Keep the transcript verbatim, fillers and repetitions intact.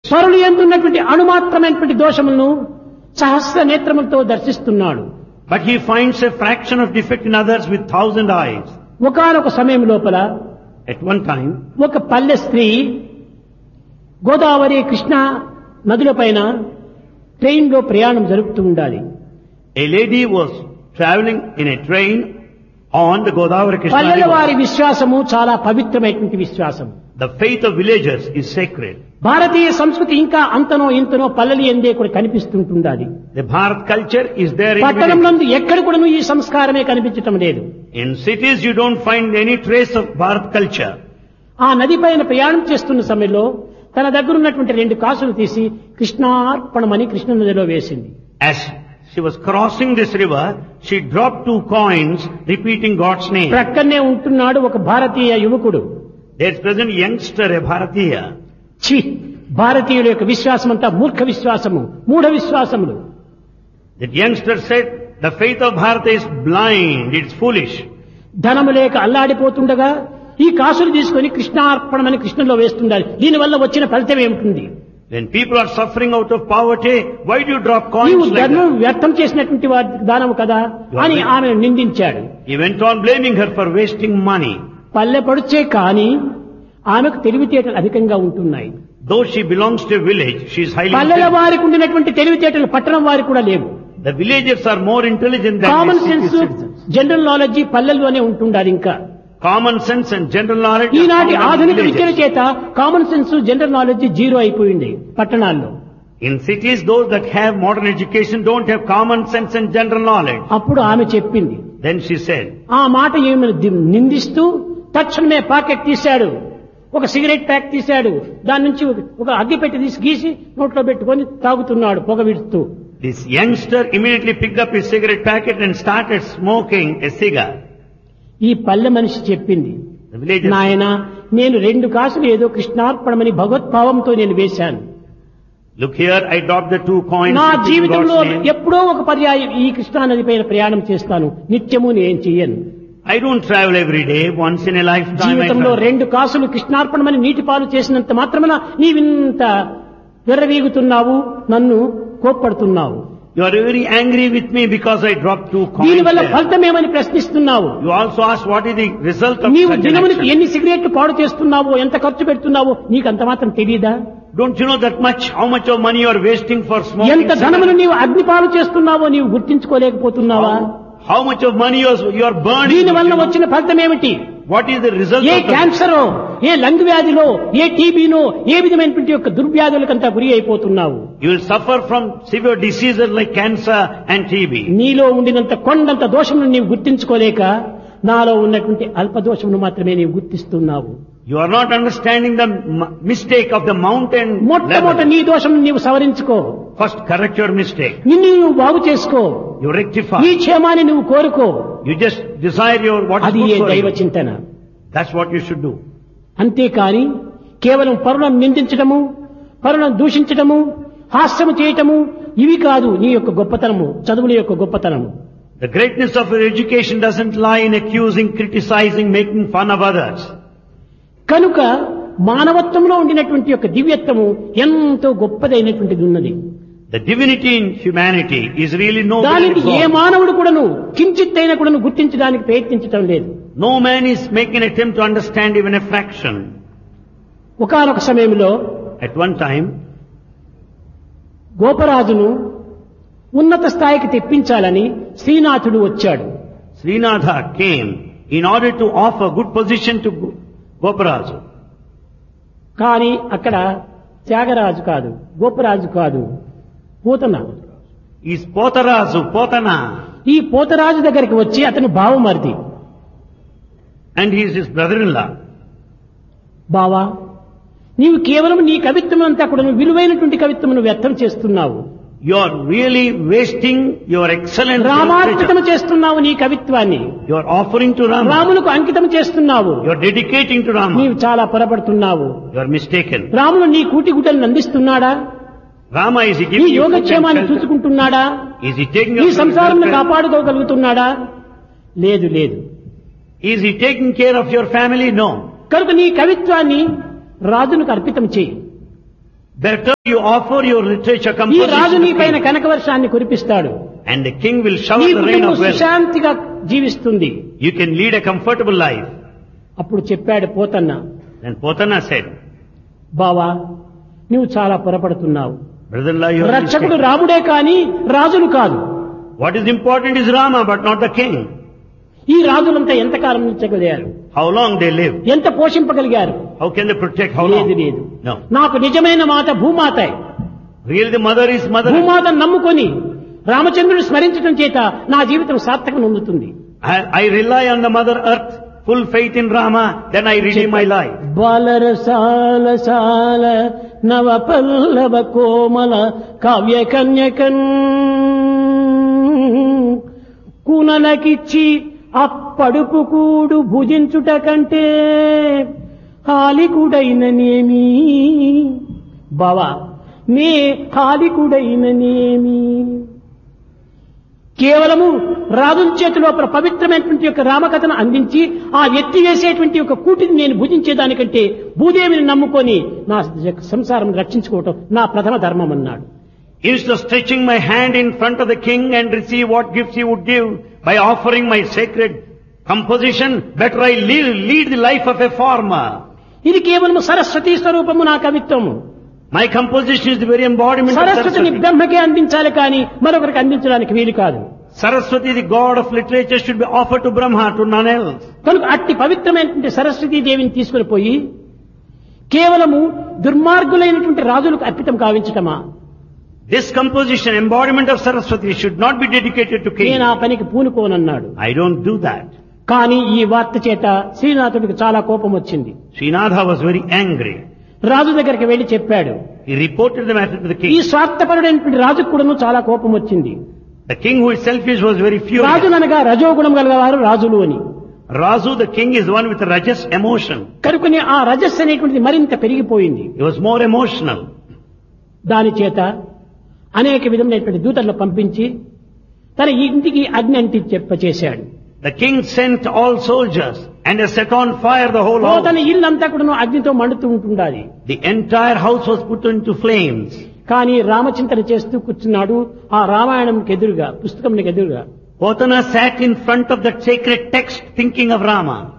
పరులు ఎందున్నటువంటి అణుమాత్రమైనటువంటి దోషములను సహస్ర నేత్రములతో దర్శిస్తున్నాడు. But he finds a fraction of defect in others with thousand eyes. ఒకానొక సమయం లోపల At one time, ఒక పల్లె స్త్రీ గోదావరి కృష్ణ నదుల పైన ట్రైన్ లో ప్రయాణం జరుపుతూ ఉండాలి. a lady was traveling in a train on the Godavari Krishna పల్లెల వారి river. విశ్వాసము చాలా పవిత్రమైనటువంటి విశ్వాసం. The faith of villagers is sacred. భారతీయ సంస్కృతి ఇంకా అంతనో ఇంతనో పల్లెలు ఎందే కూడా కనిపిస్తుంటుండాలి. The Bharat culture is there in పట్టణంలో villages. ఎక్కడ కూడా ఈ సంస్కారమే కనిపించటం లేదు. In cities you don't find any trace of Bharat culture. ఆ నది పైన ప్రయాణం చేస్తున్న సమయంలో తన దగ్గర ఉన్నటువంటి రెండు కాసులు తీసి కృష్ణార్పణమని కృష్ణ నదిలో వేసింది. As she was crossing this river, she dropped two coins repeating God's name. ప్రక్కనే ఉంటున్నాడు ఒక భారతీయ యువకుడు. There is present youngster, a Bharatiya. ఛీ, భారతీయుల యొక్క విశ్వాసం అంతా మూర్ఖ విశ్వాసము, మూఢ విశ్వాసములు. That youngster said, the faith of Bharata is blind, it's foolish. ధనము లేక అల్లాడిపోతుండగా ఈ కాసులు తీసుకొని కృష్ణార్పణమని కృష్ణలో వేస్తుండాలి. దీనివల్ల వచ్చిన ఫలితం ఏమిటి? When people are suffering out of poverty, why do you drop నీవు coins like ధర్మం that? వ్యర్థం చేసినటువంటి వారి దానము కదా అని ఆమె నిందించాడు. He went on blaming her for wasting money. పల్లె పడుచే కానీ ఆమెకు తెలివితేటలు అధికంగా ఉంటున్నాయి. Though she belongs to a village, she is highly పల్లెల intelligent. వారికి ఉండినటువంటి తెలివితేటలు పట్టణం వారికి కూడా లేవు. The villagers are more intelligent than common the sense, city citizens. General knowledge పల్లెల్లోనే ఉంటుండాలి. ఇంకా Common sense and general knowledge are ఈనాటి found in ఆధునిక విద్యల villages. చేత common sense, general knowledge zero అయిపోయింది పట్టణాల్లో. In cities, those that have modern education don't have common sense and general knowledge. అప్పుడు ఆమె చెప్పింది. Then she said, ఆ మాట ఏమని ది- నిందిస్తూ తక్షణమే పాకెట్ తీశాడు, ఒక సిగరెట్ ప్యాక్ తీశాడు, దాని నుంచి ఒక- ఒక అగ్గి పెట్టి తీసి గీసి నోట్లో పెట్టుకొని తాగుతున్నాడు పొగ విడుతూ. this youngster immediately picked up his cigarette packet and started smoking a cigar. ఈ పల్లె మనిషి చెప్పింది, The villagers, నాయనా నేను రెండు కాసులు ఏదో కృష్ణార్పణమని భగవద్భావంతో నేను వేశాను. look here, I dropped the two coins. నా repeating జీవితంలో God's name. ఎప్పుడో ఒక పర్యాయం ఈ కృష్ణా నది పైన ప్రయాణం చేస్తాను, నిత్యము నేను చెయ్యను. I don't travel every day, once in a lifetime I జీవితంలో travel. రెండు కాసులు కృష్ణార్పణమని నీటి పాలు చేసినంత మాత్రమున నీవింత విర్రవీగుతున్నావు, నన్ను కోప్పడుతున్నావు. You are very angry with me because I dropped two coins దీనివల్ల there. ఫలితమేమని ప్రశ్నిస్తున్నావు. You also ask what is the result of నీవు such an దినమునికి action. ఎన్ని సిగరెట్లు పాడు చేస్తున్నావో, ఎంత ఖర్చు పెడుతున్నావో నీకు అంత మాత్రం తెలియదా? Don't you know that much, how much of money you are wasting for smoking ఎంత ధనమును cigarettes? నీవు అగ్నిపాలు చేస్తున్నావో నీవు గుర్తించుకోలేకపోతున్నావా? How, how much of money you are, you are burning? దీని వల్ల వచ్చిన ఫలితం ఏమిటి? What is the result A of the క్యాన్సరో, A lung వ్యాధిలో, ఏ టీబీనో, ఏ విధమైనటువంటి యొక్క దుర్వ్యాధులకంతా గురి అయిపోతున్నావు. You will suffer from severe diseases like cancer and T B. నీలో ఉండినంత కొండంత దోషమును నీవు గుర్తించుకోలేక నాలో ఉన్నటువంటి అల్ప దోషమును మాత్రమే నీవు గుర్తిస్తున్నావు. You are not understanding the m- mistake of the mountain మొట్టమొదట level. నీ దోషం నీవు సవరించుకో, First correct your mistake. నిన్ను నువ్వు బాగు చేసుకో, You rectify. నీ క్షేమాన్ని నువ్వు కోరుకో. You just desire your what is అది ఏ good for దైవ you. చింతన. That's what you should do. అంతేకాని కేవలం పరులను నిందించడము, పరులను దూషించడము, హాస్యము చేయటము ఇవి కాదు నీ యొక్క గొప్పతనము, చదువుల యొక్క గొప్పతనము. The greatness of your education doesn't lie in accusing, criticizing, making fun of others. కనుక మానవత్వంలో ఉండినటువంటి యొక్క దివ్యత్వము ఎంతో గొప్పదైనటువంటిది ఉన్నది. The divinity in humanity is really no దానికి ఏ మానవుడు కూడాను కించిత్తైనా కూడాను గుర్తించడానికి ప్రయత్నించటం లేదు. No man is making an attempt to understand even a fraction. ఒకానొక సమయంలో At one time, గోపరాజును ఉన్నత స్థాయికి తెప్పించాలని శ్రీనాథుడు వచ్చాడు. Srinatha came in order to offer good position to Go- Goparaja. కానీ అక్కడ త్యాగరాజు కాదు, గోపరాజు కాదు, పూతన. Is Potarazu, Potana, ఈ పోతరాజు దగ్గరికి వచ్చి అతను బావమరిది. and he is his brother-in-law. బావా, నీవు కేవలం నీ కవిత్వం అంతా కూడా విలువైనటువంటి కవిత్వమును వ్యర్థం చేస్తున్నావు. You are really wasting your excellent రామార్పితం literature. చేస్తున్నావు నీ కవిత్వాన్ని, You are offering to Rama. రాములకు అంకితం చేస్తున్నావు. You are dedicating to Rama. నీవు చాలా పొరపడుతున్నావు. You are mistaken. రాములు నీ కూటి గుడ్డలను అందిస్తున్నాడా? Rama, is he నీ giving you food and యోగక్షేమాన్ని shelter? చూసుకుంటున్నాడా? Is he taking నీ up your సంసారం welfare? కాపాడుకోగలుగుతున్నాడా? లేదు లేదు. Is he taking care of your family? No. కనుక నీ కవిత్వాన్ని రాజునికి అర్పితం చేయి. Better you offer your literature ఈ composition రాజు to నీ the పైన king, కనకవర్షాన్ని కురిపిస్తాడు. and the king will shower నీ the rain కుటుంబం of wealth. సుశాంతిగా జీవిస్తుంది. You can lead a comfortable life. అప్పుడు చెప్పాడు పోతన్న, Then Potana said, బావా నువ్వు చాలా పొరపడుతున్నావు. brother-in-law, you are రక్షకుడు mistaken. రాముడే కాని రాజులు కాదు. What is important is Rama, but not the king. ఈ రాజులంతా ఎంతకాలం ఉంచగలిగారు, How long they live. ఎంత పోషింపగలిగారు? How can they protect? How లేదు long? లేదు. No. నాకు నిజమైన మాత భూమాత. Really the mother is mother. భూమాతను నమ్ముకొని రామచంద్రుడు స్మరించడం చేత నా జీవితం సార్థకం పొందుతుంది. I, I rely on the mother earth, full faith in Rama, then I redeem my life. బాలరసాల సాల నవ పల్లవ కోమల కావ్య కన్యకన్ కూనలకిచ్చి అప్పడుపు కూడు భుజించుట కంటే హాలికుడైననేమి బావా నే హాలికుడైననేమి. కేవలము రాజుల చేతిలో పవిత్రమైనటువంటి యొక్క రామకథను అందించి ఆ ఎత్తి వేసేటువంటి యొక్క కూటిని నేను భుజించేదానికంటే భూదేవిని నమ్ముకొని నా సంసారం రక్షించుకోవటం నా ప్రథమ ధర్మం అన్నాడు. Instead of stretching my hand in front of the king and receive what gifts he would give by offering my sacred composition, better I live, lead the life of a farmer. ఇది కేవలం సరస్వతీ స్వరూపము నా కవిత్వము. My composition is the very embodiment of సరస్వతిని Saraswati. బ్రహ్మకే అందించాలి కానీ మరొకరికి అందించడానికి వీలు కాదు. Saraswati, the god of literature, should be offered to Brahma, to none else. కనుక అట్టి పవిత్రమైనటువంటి సరస్వతీ దేవిని తీసుకుని పోయి కేవలము దుర్మార్గులైనటువంటి రాజులకు అర్పితం కావించటమా? This composition, embodiment of Saraswati, should not be dedicated to నేను king. ఆ పనికి పూనుకోనన్నాడు. I don't do that. కానీ ఈ వార్త చేత శ్రీనాథుడికి చాలా కోపం వచ్చింది. Srinatha was very angry. రాజు దగ్గరికి వెళ్లి చెప్పాడు. He reported the matter to the ఈ king. స్వార్థపరుడైనటువంటి రాజుకు కూడాను చాలా కోపం వచ్చింది. The king who is selfish was very furious. రాజుననగా రజోగుణం గలవారు రాజులు అని. Razu, the king, is the one with a rajas emotion. కనుకనే ఆ రజస్సు అనేటువంటిది మరింత పెరిగిపోయింది. He was more emotional. దాని చేత అనేక విధమైనటువంటి దూతలను పంపించి తన ఇంటికి అగ్ని అంటి చెప్ప చేశాడు. The king sent all soldiers and they set on fire the whole house. తన ఇల్లంతా కూడా అగ్నితో మండుతూ ఉంటుండాలి. The entire house was put into flames. కానీ రామచింతన చేస్తూ కూర్చున్నాడు ఆ రామాయణంకి ఎదురుగా, పుస్తకంకి ఎదురుగా. Potana sat in front of that sacred text thinking of Rama.